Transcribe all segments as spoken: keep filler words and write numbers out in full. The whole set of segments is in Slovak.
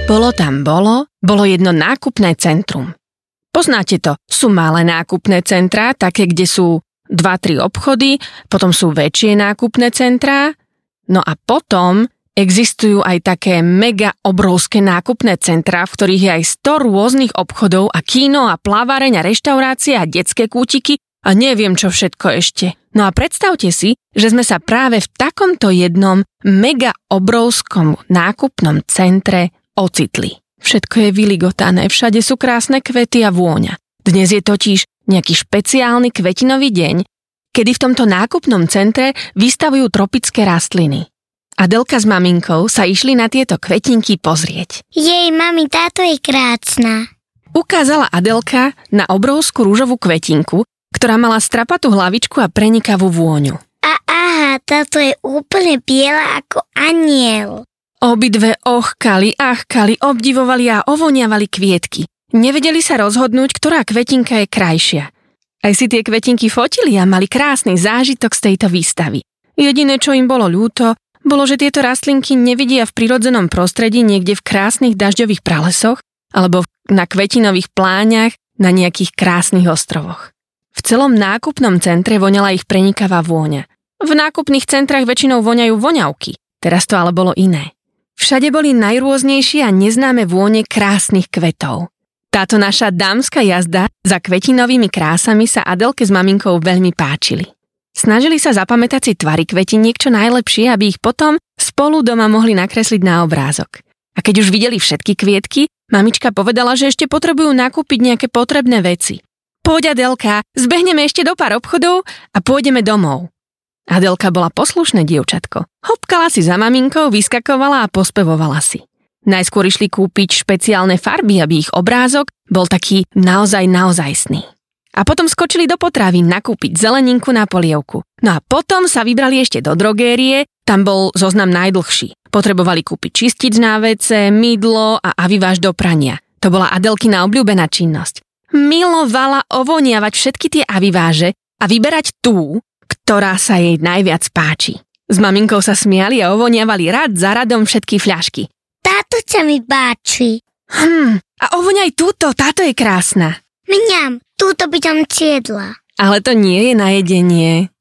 Bolo tam bolo, bolo jedno nákupné centrum. Poznáte to, sú malé nákupné centrá, také, kde sú dva tri obchody, potom sú väčšie nákupné centrá, no a potom existujú aj také mega obrovské nákupné centrá, v ktorých je aj sto rôznych obchodov a kíno a plaváreň a reštaurácie a detské kútiky a neviem čo všetko ešte. No a predstavte si, že sme sa práve v takomto jednom mega obrovskom nákupnom centre ocitli. Všetko je vyligotané, všade sú krásne kvety a vôňa. Dnes je totiž nejaký špeciálny kvetinový deň, kedy v tomto nákupnom centre vystavujú tropické rastliny. Adelka s maminkou sa išli na tieto kvetinky pozrieť. Jej, mami, táto je krásna. Ukázala Adelka na obrovskú rúžovú kvetinku, ktorá mala strapatú hlavičku a prenikavú vôňu. A aha, táto je úplne biela ako aniel. Obidve ochkali, achkali, obdivovali a ovoniavali kvietky. Nevedeli sa rozhodnúť, ktorá kvetinka je krajšia. Aj si tie kvetinky fotili a mali krásny zážitok z tejto výstavy. Jediné, čo im bolo ľúto, bolo, že tieto rastlinky nevidia v prirodzenom prostredí niekde v krásnych dažďových pralesoch alebo na kvetinových pláňach na nejakých krásnych ostrovoch. V celom nákupnom centre voňala ich prenikavá vôňa. V nákupných centrách väčšinou voňajú voňavky, teraz to ale bolo iné. Všade boli najrôznejšie a neznáme vône krásnych kvetov. Táto naša dámska jazda za kvetinovými krásami sa Adelke s maminkou veľmi páčili. Snažili sa zapamätať si tvary kvetiniek čo najlepšie, aby ich potom spolu doma mohli nakresliť na obrázok. A keď už videli všetky kvietky, mamička povedala, že ešte potrebujú nakúpiť nejaké potrebné veci. Poď, Adelka, zbehneme ešte do pár obchodov a pôjdeme domov. Adelka bola poslušné dievčatko. Hopkala si za maminkou, vyskakovala a pospevovala si. Najskôr išli kúpiť špeciálne farby, aby ich obrázok bol taký naozaj naozajstný. A potom skočili do potravín nakúpiť zeleninku na polievku. No a potom sa vybrali ešte do drogérie, tam bol zoznam najdlhší. Potrebovali kúpiť čistič na vece, mydlo a aviváž do prania. To bola Adelkina obľúbená činnosť. Milovala ovoniavať všetky tie aviváže a vyberať tú, ktorá sa jej najviac páči. S maminkou sa smiali a ovoniavali rad za radom všetky fľašky. Táto sa mi páči. Hm, a ovoňaj túto, táto je krásna. Mňam, túto by som ciedla. Ale to nie je na jedenie.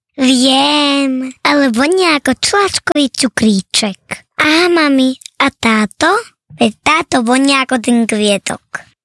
Viem, ale vonia ako člačkový cukríček. Á, mami, a táto? Veď táto vonia ako ten kvietok.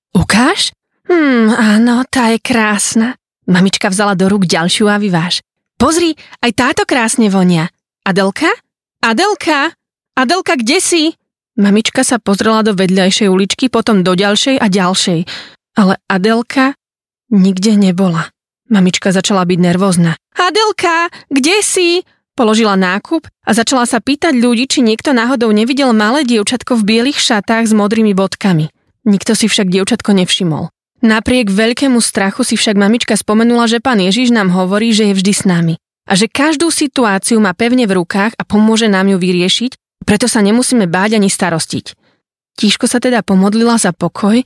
Ukáž? Hm, áno, tá je krásna. Mamička vzala do rúk ďalšiu aviváž. Pozri, aj táto krásne vonia. Adelka? Adelka? Adelka, kde si? Mamička sa pozrela do vedľajšej uličky, potom do ďalšej a ďalšej. Ale Adelka nikde nebola. Mamička začala byť nervózna. Adelka, kde si? Položila nákup a začala sa pýtať ľudí, či niekto náhodou nevidel malé dievčatko v bielých šatách s modrými bodkami. Nikto si však dievčatko nevšimol. Napriek veľkému strachu si však mamička spomenula, že pán Ježiš nám hovorí, že je vždy s nami. A že každú situáciu má pevne v rukách a pomôže nám ju vyriešiť, preto sa nemusíme báť ani starostiť. Tíško sa teda pomodlila za pokoj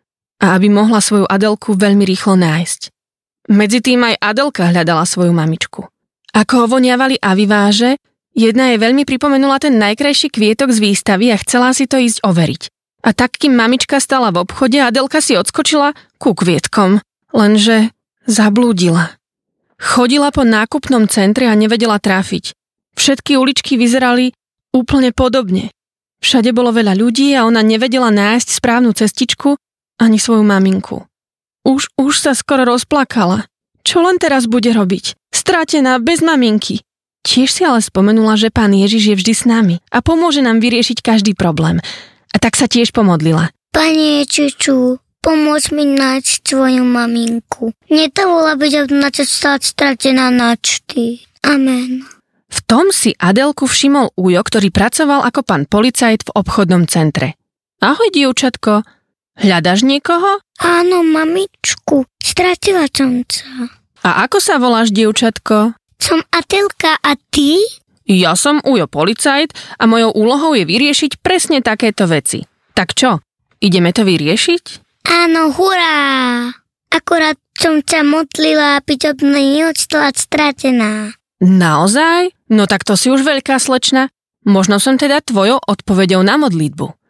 a aby mohla svoju Adelku veľmi rýchlo nájsť. Medzi tým aj Adelka hľadala svoju mamičku. Ako ovoniavali aviváže, jedna jej veľmi pripomenula ten najkrajší kvietok z výstavy a chcela si to ísť overiť. A tak, kým mamička stala v obchode, Adelka si odskočila ku kvietkom, lenže zablúdila. Chodila po nákupnom centre a nevedela trafiť. Všetky uličky vyzerali úplne podobne. Všade bolo veľa ľudí a ona nevedela nájsť správnu cestičku ani svoju maminku. Už, už sa skoro rozplakala. Čo len teraz bude robiť? Stratená, bez maminky. Tiež si ale spomenula, že pán Ježiš je vždy s nami a pomôže nám vyriešiť každý problém. A tak sa tiež pomodlila. Pane Ježišu, pomôž mi nájsť svoju maminku. Nedovoľa byť na cestách stratená načty. Amen. V tom si Adelku všimol Ujo, ktorý pracoval ako pán policajt v obchodnom centre. Ahoj, dievčatko. Hľadaš niekoho? Áno, mamičku. Stratila som sa. A ako sa voláš, dievčatko? Som Adelka a ty? Ja som Ujo policajt a mojou úlohou je vyriešiť presne takéto veci. Tak čo, ideme to vyriešiť? Áno, hurá! Akurát som sa modlila, aby to neostala stratená. Naozaj? No tak to si už veľká slečna. Možno som teda tvojou odpoveďou na modlitbu.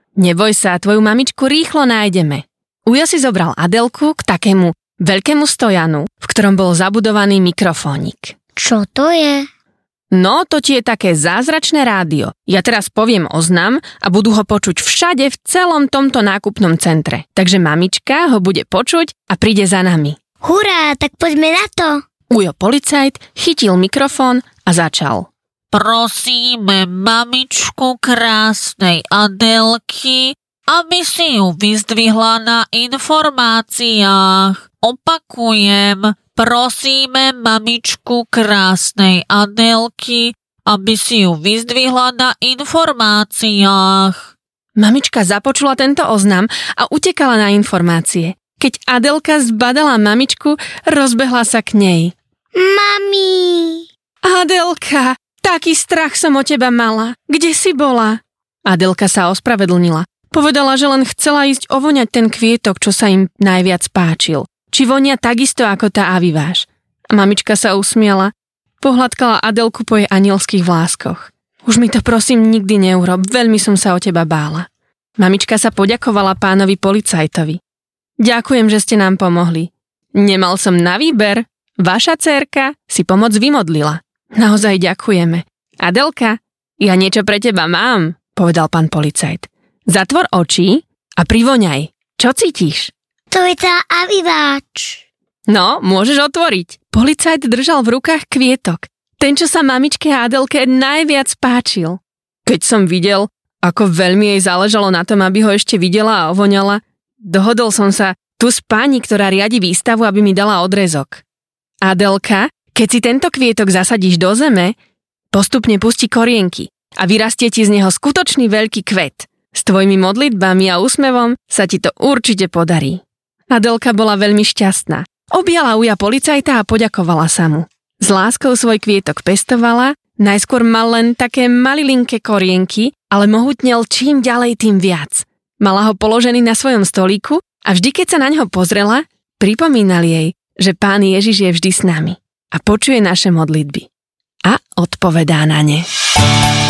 Neboj sa, tvoju mamičku rýchlo nájdeme. Ujo si zobral Adelku k takému veľkému stojanu, v ktorom bol zabudovaný mikrofónik. Čo to je? No, to ti je také zázračné rádio. Ja teraz poviem oznam a budú ho počuť všade v celom tomto nákupnom centre. Takže mamička ho bude počuť a príde za nami. Hurá, tak poďme na to. Ujo policajt chytil mikrofón a začal. Prosíme mamičku krásnej Adelky, aby si ju vyzdvihla na informáciách. Opakujem, prosíme mamičku krásnej Adelky, aby si ju vyzdvihla na informáciách. Mamička započula tento oznam a utekala na informácie. Keď Adelka zbadala mamičku, rozbehla sa k nej. Mami! Adelka, taký strach som o teba mala. Kde si bola? Adelka sa ospravedlnila. Povedala, že len chcela ísť ovoňať ten kvietok, čo sa im najviac páčil. Či vonia takisto ako tá aviváš. A mamička sa usmiala. Pohľadkala Adelku po jej anielských vláskoch. Už mi to prosím nikdy neurob, veľmi som sa o teba bála. Mamička sa poďakovala pánovi policajtovi. Ďakujem, že ste nám pomohli. Nemal som na výber. Vaša dcérka si pomoc vymodlila. Naozaj ďakujeme. Adelka, ja niečo pre teba mám, povedal pán policajt. Zatvor oči a privoňaj. Čo cítiš? To je tá aviváč. No, môžeš otvoriť. Policajt držal v rukách kvietok. Ten, čo sa mamičke a Adelke najviac páčil. Keď som videl, ako veľmi jej záležalo na tom, aby ho ešte videla a ovoňala, dohodol som sa tu s pani, ktorá riadi výstavu, aby mi dala odrezok. Adelka, keď si tento kvietok zasadíš do zeme, postupne pustí korienky a vyrastie ti z neho skutočný veľký kvet. S tvojimi modlitbami a úsmevom sa ti to určite podarí. Adelka bola veľmi šťastná. Objala uja policajta a poďakovala sa mu. S láskou svoj kvietok pestovala, najskôr mal len také malilinké korienky, ale mohutnel čím ďalej tým viac. Mala ho položený na svojom stolíku a vždy, keď sa na ňo pozrela, pripomínal jej, že Pán Ježiš je vždy s nami a počuje naše modlitby a odpovedá na ne.